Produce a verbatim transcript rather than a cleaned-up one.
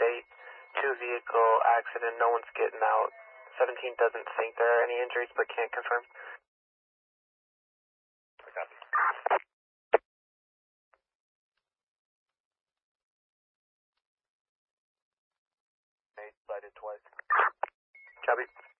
State, two vehicle accident, no one's getting out. seventeen doesn't think there are any injuries but can't confirm. Cited twice. Copy.